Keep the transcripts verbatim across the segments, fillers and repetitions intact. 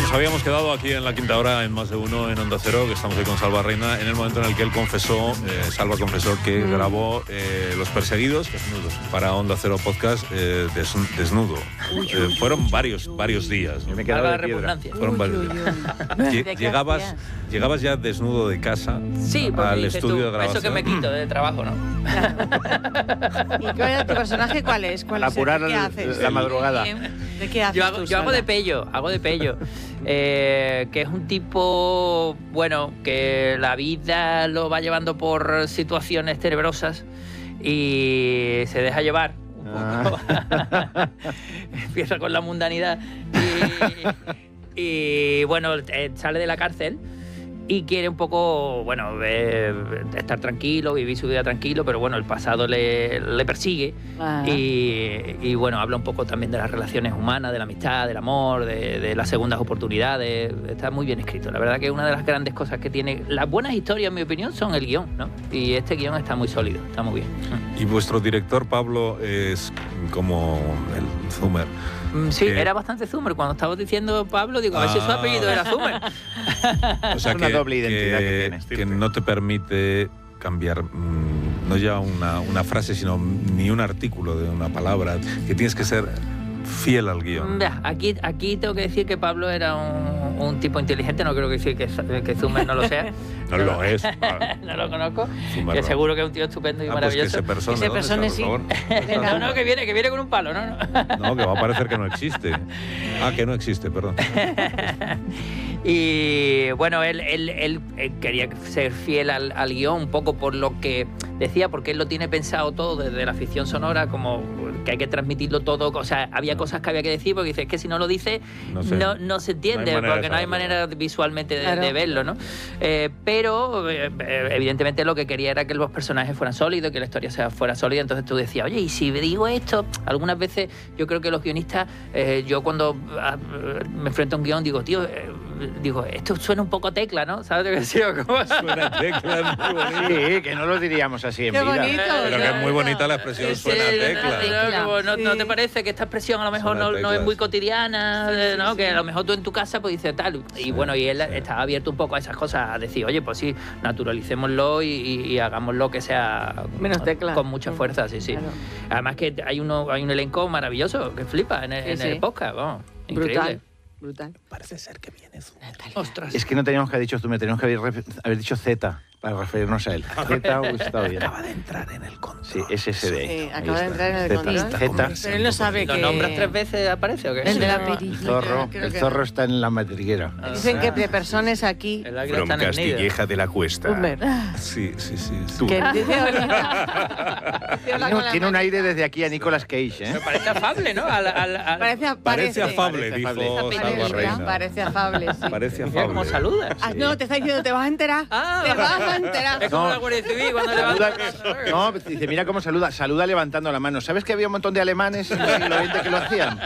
Nos habíamos quedado aquí en la quinta hora, en Más de Uno, en Onda Cero, que estamos hoy con Salva Reina, en el momento en el que él confesó, eh, Salva confesó que mm. grabó eh, Los Perseguidos Desnudos para Onda Cero Podcast eh, des, desnudo. Uy, eh, fueron varios varios días. ¿no? Me he quedado de piedra. Fueron uy, varios días. Uy, uy. Llegabas, llegabas ya desnudo de casa sí, al estudio tú, de grabación. Eso que me quito de trabajo, ¿no? ¿Y cuál es tu personaje? ¿Cuál es? ¿Cuál Para apurar ¿Qué la, haces? la madrugada. ¿De qué haces yo hago, tú, yo hago de pello, hago de pello. Eh, que es un tipo, bueno, que la vida lo va llevando por situaciones tenebrosas y se deja llevar un poco. Ah. Empieza con la mundanidad y, y bueno, eh, sale de la cárcel y quiere un poco, bueno, eh, estar tranquilo, vivir su vida tranquilo, pero bueno, el pasado le, le persigue ah. y, y bueno, habla un poco también de las relaciones humanas, de la amistad, del amor, de, de las segundas oportunidades. Está muy bien escrito. La verdad que una de las grandes cosas que tiene las buenas historias, en mi opinión, son el guión, ¿no? Y este guión está muy sólido, está muy bien. Y vuestro director, Pablo, es como el Zumer. Sí, que... era bastante Zumer. Cuando estabas diciendo Pablo, digo, a ver ah. si su apellido era Zumer. O sea, es una que, doble identidad que, que tienes. Que no te permite cambiar, mmm, no ya una, una frase, sino ni un artículo de una palabra, que tienes que ser fiel al guión. Aquí, aquí tengo que decir que Pablo era un, un tipo inteligente, no creo que decir que, que Zumer no lo sea. No lo es. No lo conozco. Zumer que no. Seguro que es un tío estupendo y ah, maravilloso. Pues que se persone, sí. No, no, que viene, que viene con un palo, no, no. No, que va a parecer que no existe. Ah, que no existe, perdón. Y bueno, él, él, él, él quería ser fiel al, al guión, un poco por lo que decía, porque él lo tiene pensado todo desde la ficción sonora, como que hay que transmitirlo todo. O sea, había no. cosas que había que decir, porque dice, es que si no lo dice, no, sé. no, no se entiende, no porque no hay manera visualmente de, claro. de verlo, ¿no? Eh, pero, eh, evidentemente, lo que quería era que los personajes fueran sólidos, que la historia sea, fuera sólida. Entonces tú decías, oye, y si digo esto, algunas veces yo creo que los guionistas, eh, yo cuando a, me enfrento a un guión, digo, tío, eh, digo, esto suena un poco Tecla, ¿no? ¿Sabes lo que decía? Suena Tecla, muy bonito. Sí, que no lo diríamos así en Qué vida. bonito, pero que es muy bonita la expresión, sí, suena Tecla. Tecla. No, no, sí. ¿No te parece que esta expresión a lo mejor no, no es muy cotidiana? Sí, sí, ¿no? Sí. Que a lo mejor tú en tu casa pues dices tal. Y sí, bueno, y él sí. está abierto un poco a esas cosas, a decir, oye, pues sí, naturalicémoslo y, y, y hagámoslo que sea menos Tecla. Con mucha fuerza, sí, sí. Claro. Además que hay, uno, hay un elenco maravilloso que flipa en el, sí, en el sí. podcast, vamos, increíble. Brutal. Brutal. Parece ser que viene Zumer. Ostras. Es que no teníamos que haber dicho Zumer, teníamos que haber, haber dicho Z para referirnos a él. Z hubiese estado bien. Acaba de entrar en el control. Sí, es ese de ahí. Sí, acaba de entrar en el control. Z. Pero él no sabe ¿Lo que... nombras tres veces aparece o qué? El de la El zorro, el zorro está en la madriguera. Ah, Dicen que de personas aquí... From Castilleja de la Cuesta. Zumer. Sí, sí, sí. sí. Que dice no, tiene un aire desde aquí a Nicolas Cage, ¿eh? Me parece afable, ¿no? Al, al, al... Parece, parece afable, dijo Salva Reina. Parece afable, sí. Parece afable. afable. ¿Cómo saludas? Ah, no, te está diciendo, te vas a enterar. Ah, te vas a enterar. Es como no. la Guardia Civil cuando levanta. No, dice, mira cómo saluda. Saluda levantando la mano. ¿Sabes que había un montón de alemanes en el siglo veinte que lo hacían?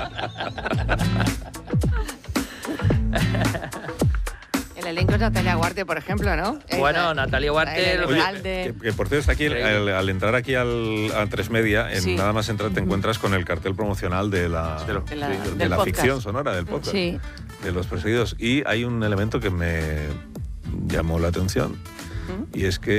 El elenco es Natalia Huarte, por ejemplo, ¿no? Bueno, Natalia Huarte... Oye, que, que por cierto, está aquí, al, al entrar aquí al, a Tres Media, en, sí. nada más entrar te encuentras con el cartel promocional de la, de lo, de la, de, de la ficción sonora del podcast, sí. de Los Perseguidos. Y hay un elemento que me llamó la atención, ¿Mm? y es que